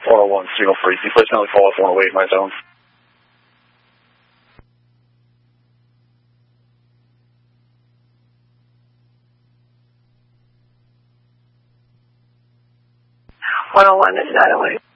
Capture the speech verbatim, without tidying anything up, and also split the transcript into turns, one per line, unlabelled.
one oh one, signal frequency. Please now call us one oh eight, my zone.
one oh one is nine oh eight.